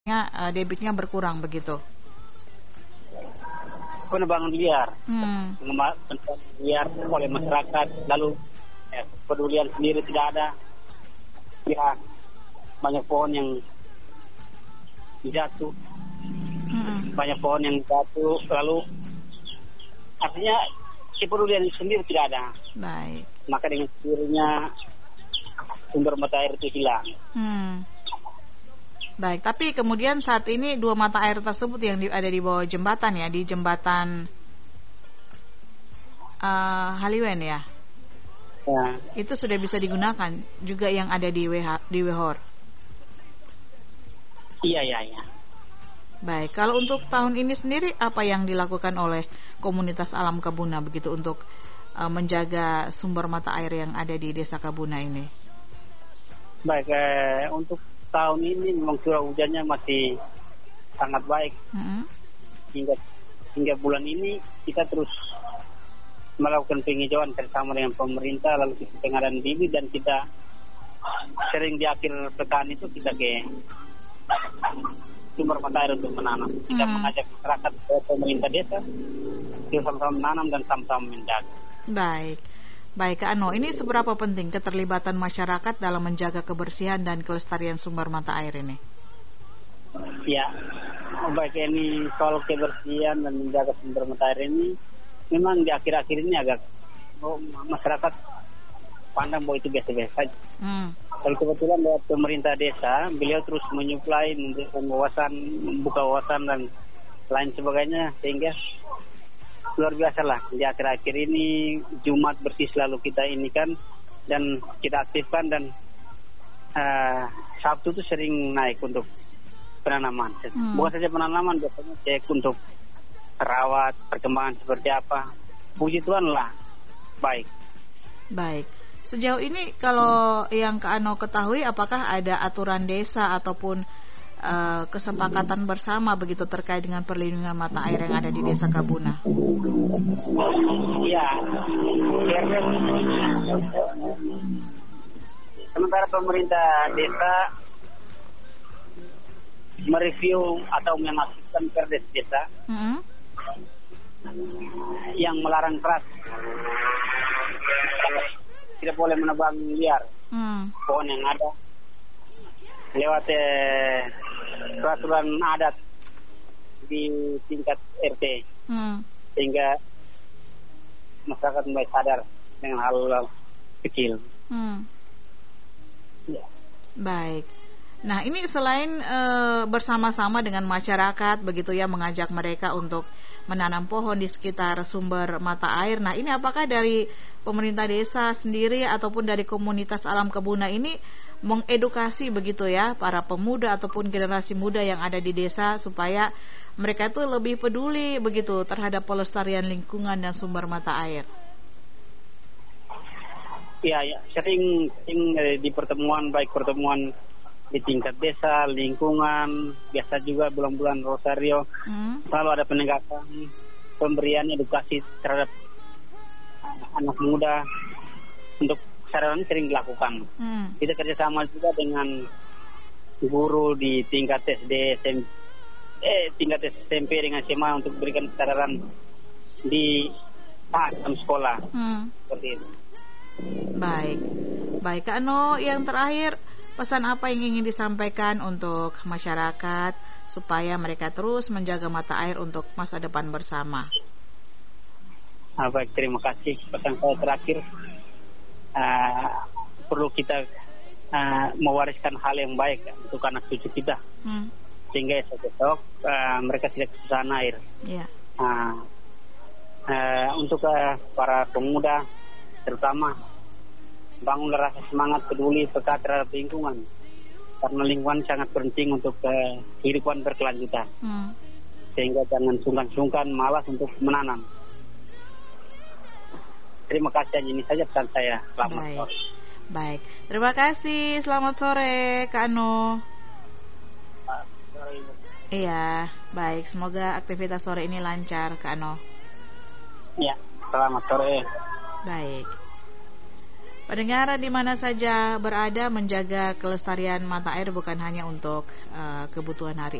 debitnya berkurang begitu. Penebangan liar, penebangan liar oleh masyarakat, lalu pedulian sendiri tidak ada. Ya, banyak pohon yang jatuh, lalu artinya kepedulian sendiri tidak ada. Baik. Maka dengan sendirinya sumber mata air itu hilang. Baik, tapi kemudian saat ini 2 mata air tersebut yang ada di bawah jembatan ya, di jembatan Haliwen ya. Ya. Itu sudah bisa digunakan juga yang ada di Wehor. Iya. Baik, kalau untuk tahun ini sendiri apa yang dilakukan oleh komunitas Alam Kabuna begitu untuk menjaga sumber mata air yang ada di Desa Kabuna ini? Baik, untuk tahun ini memang curah hujannya masih sangat baik. Hingga bulan ini kita terus melakukan penghijauan bersama dengan pemerintah, lalu kita pengadaan bibit, dan kita sering di akhir pekan itu kita ke sumber mata air untuk menanam. Kita mengajak masyarakat ke pemerintah desa, kita sama-sama menanam dan sama-sama menjaga. Baik, Kak Ano, ini seberapa penting keterlibatan masyarakat dalam menjaga kebersihan dan kelestarian sumber mata air ini? Ya, baik, ini soal kebersihan dan menjaga sumber mata air ini, memang di akhir-akhir ini agak masyarakat pandang bahwa itu biasa-biasa saja. Tapi kebetulan dari pemerintah desa, beliau terus menyuplai, memberikan wawasan, membuka wawasan dan lain sebagainya, sehingga luar biasa lah. Di akhir-akhir ini Jumat bersih selalu kita inikan dan kita aktifkan, dan Sabtu itu sering naik untuk penanaman. Bukan saja penanaman, biasanya cek untuk rawat, perkembangan seperti apa. Puji Tuhan lah, baik. Sejauh ini kalau yang Kak Ano ketahui, apakah ada aturan desa ataupun kesepakatan bersama begitu terkait dengan perlindungan mata air yang ada di Desa Kabuna? Ya, sementara pemerintah desa mereview atau mengaktifkan perdes desa yang melarang keras, tidak boleh menebang liar pohon yang ada lewat peraturan adat di tingkat RT, sehingga masyarakat mulai sadar dengan hal kecil. Ya. Baik. Nah, ini selain bersama-sama dengan masyarakat begitu ya, mengajak mereka untuk menanam pohon di sekitar sumber mata air. Nah, ini apakah dari pemerintah desa sendiri ataupun dari komunitas Alam Kabuna ini mengedukasi begitu ya para pemuda ataupun generasi muda yang ada di desa supaya mereka itu lebih peduli begitu terhadap pelestarian lingkungan dan sumber mata air? Ya, sering di pertemuan, baik pertemuan di tingkat desa, lingkungan, biasa juga bulan-bulan Rosario, selalu ada penegakan, pemberian edukasi terhadap anak muda. Untuk kesadaran sering dilakukan. Kita kerjasama juga dengan guru di tingkat tingkat SMP dengan SMA untuk berikan kesadaran di dalam sekolah. Seperti itu. Baik, Kak Ano, yang terakhir, pesan apa yang ingin disampaikan untuk masyarakat supaya mereka terus menjaga mata air untuk masa depan bersama? Baik, terima kasih. Pesan saya terakhir, perlu kita mewariskan hal yang baik untuk anak cucu kita, sehingga esok mereka tidak kesusahan air. Untuk para pemuda terutama, bangunlah rasa semangat peduli peka terhadap lingkungan, karena lingkungan sangat penting untuk kehidupan berkelanjutan. Sehingga jangan sungkan-sungkan malas untuk menanam. Terima kasih, ini saja pesan saya. Selamat sore. Baik, terima kasih. Selamat sore, Kak Ano. Iya, baik. Semoga aktivitas sore ini lancar, Kak Ano. Ya, selamat sore. Baik. Pendengar di mana saja berada, menjaga kelestarian mata air bukan hanya untuk kebutuhan hari